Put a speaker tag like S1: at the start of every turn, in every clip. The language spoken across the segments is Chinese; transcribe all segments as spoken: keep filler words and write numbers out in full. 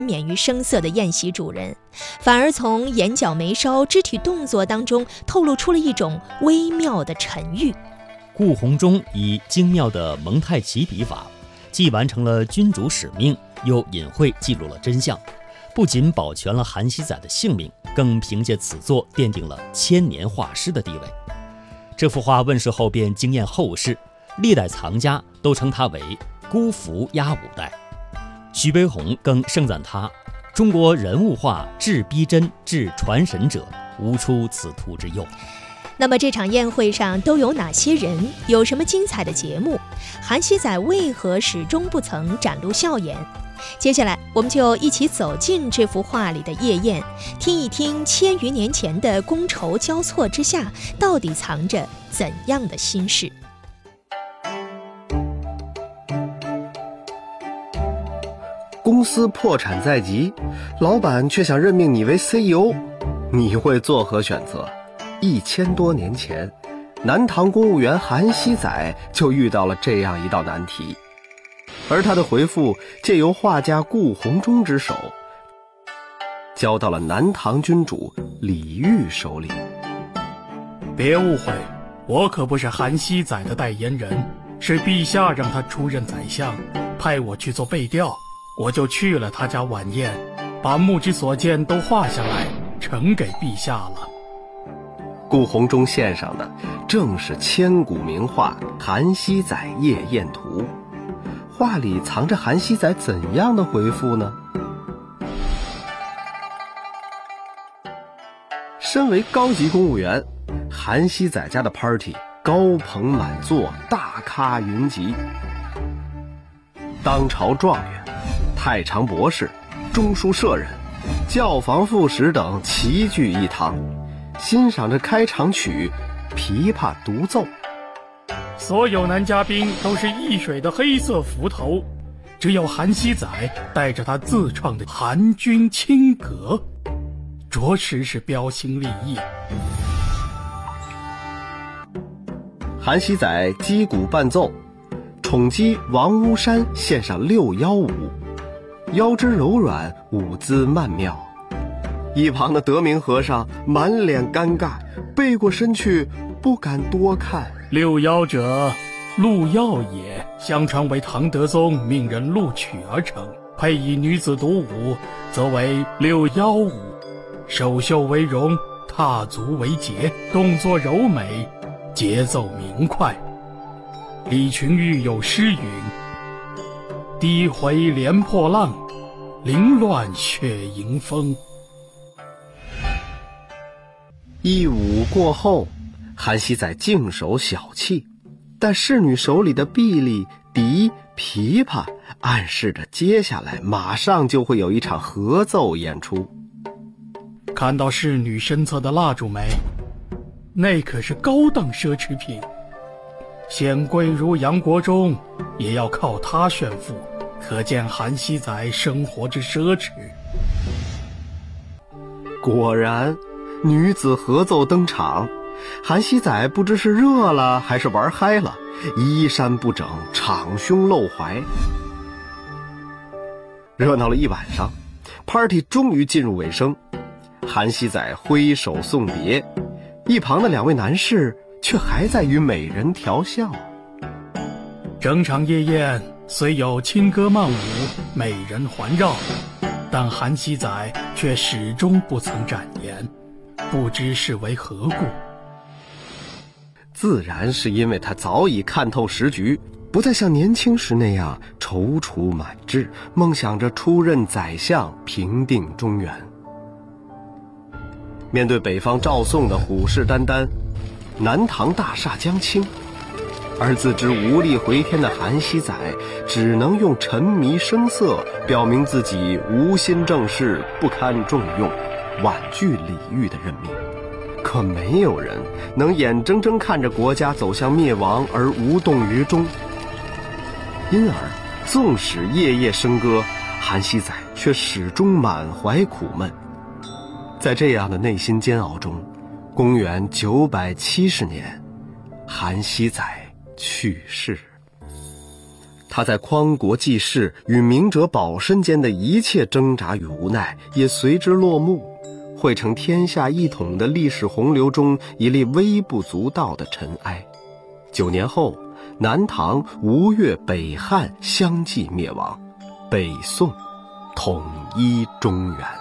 S1: 免于声色的宴席主人，反而从眼角眉梢、肢体动作当中透露出了一种微妙的沉郁。
S2: 顾闳中以精妙的蒙太奇笔法，既完成了君主使命，又隐晦记录了真相，不仅保全了韩熙载的性命，更凭借此作奠定了千年画师的地位。这幅画问世后便惊艳后世，历代藏家都称它为孤伏压五代。徐悲鸿更盛赞他：中国人物画至逼真至传神者，无出此图之右。
S1: 那么这场宴会上都有哪些人？有什么精彩的节目？韩熙载为何始终不曾展露笑颜？接下来我们就一起走进这幅画里的夜宴，听一听千余年前的觥筹交错之下，到底藏着怎样的心事。
S3: 公司破产在即，老板却想任命你为 C E O， 你会作何选择？一千多年前，南唐公务员韩熙载就遇到了这样一道难题，而他的回复借由画家顾闳中之手，交到了南唐君主李煜手里。
S4: 别误会，我可不是韩熙载的代言人，是陛下让他出任宰相，派我去做背调。我就去了他家晚宴，把目之所见都画下来，呈给陛下了。
S3: 顾闳中献上的正是千古名画《韩熙载夜宴图》，画里藏着韩熙载怎样的回复呢？身为高级公务员，韩熙载家的 party 高朋满座，大咖云集，当朝状元、太常博士、中书舍人、教坊副使等齐聚一堂，欣赏着开场曲《琵琶独奏》。
S4: 所有男嘉宾都是一水的黑色幞头，只有韩熙载带着他自创的韩军清阁，着实是标新立异。
S3: 韩熙载击鼓伴奏，宠姬王屋山献上六幺舞，腰肢柔软，舞姿曼妙。一旁的德明和尚满脸尴尬，背过身去，不敢多看。
S4: 六幺者，陆耀也，相传为唐德宗命人录取而成，配以女子独舞，则为六幺舞。手袖为绒，踏足为节，动作柔美，节奏明快。李群玉有诗云：低回连破浪，凌乱血迎风。
S3: 一舞过后，韩熙载静守小憩，但侍女手里的臂力、笛、琵琶暗示着接下来马上就会有一场合奏演出。
S4: 看到侍女身侧的蜡烛没？那可是高档奢侈品，显贵如杨国忠也要靠它炫富，可见韩熙载生活之奢侈。
S3: 果然，女子合奏登场，韩熙载不知是热了还是玩嗨了，衣衫不整，敞胸露怀。热闹了一晚上， party 终于进入尾声。韩熙载挥手送别，一旁的两位男士却还在与美人调笑。
S4: 整场夜宴虽有轻歌曼舞，美人环绕，但韩熙载却始终不曾展颜，不知是为何故。
S3: 自然是因为他早已看透时局，不再像年轻时那样踌躇满志，梦想着出任宰相，平定中原。面对北方赵宋的虎视眈眈，南唐大厦将倾，而自知无力回天的韩熙载只能用沉迷声色表明自己无心政事，不堪重用，婉拒李煜的任命。可没有人能眼睁睁看着国家走向灭亡而无动于衷，因而纵使夜夜笙歌，韩熙载却始终满怀苦闷。在这样的内心煎熬中，公元九百七十年，韩熙载去世。 他在匡国济世与明哲保身间的一切挣扎与无奈也随之落幕，汇成天下一统的历史洪流中一粒微不足道的尘埃。九年后，南唐、吴越、北汉相继灭亡，北宋统一中原。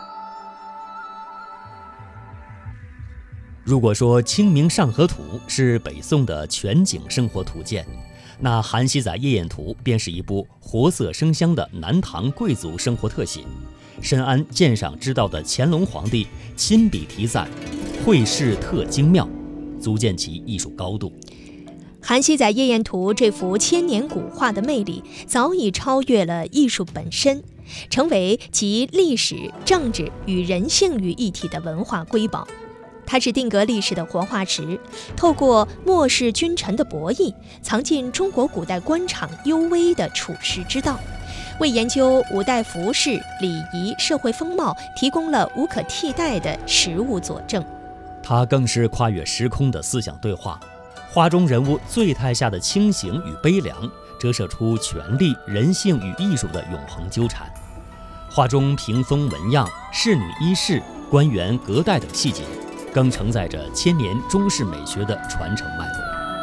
S2: 如果说《清明上河图》是北宋的全景生活图鉴，那《韩熙载夜宴图》便是一部活色生香的南唐贵族生活特写。深谙鉴赏之道的乾隆皇帝亲笔题赞，绘饰特精妙，足见其艺术高度。
S1: 《韩熙载夜宴图》这幅千年古画的魅力早已超越了艺术本身，成为集历史、政治与人性于一体的文化瑰宝。它是定格历史的活化石，透过末世君臣的博弈，藏进中国古代官场幽微的处世之道，为研究五代服饰、礼仪、社会风貌提供了无可替代的实物佐证。
S2: 它更是跨越时空的思想对话，画中人物醉态下的清醒与悲凉，折射出权力、人性与艺术的永恒纠缠。画中屏风纹样、仕女衣饰、官员隔代等细节，更承载着千年中式美学的传承脉络。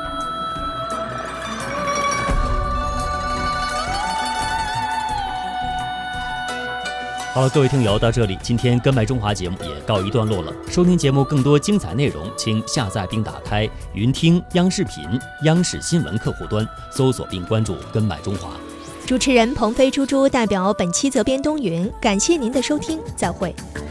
S2: 好了，各位听友，到这里，今天跟麦中华节目也告一段落了。收听节目更多精彩内容，请下载并打开云听央视频、央视新闻客户端，搜索并关注跟麦中华。
S1: 主持人鹏飞、猪猪代表本期责编东云，感谢您的收听，再会。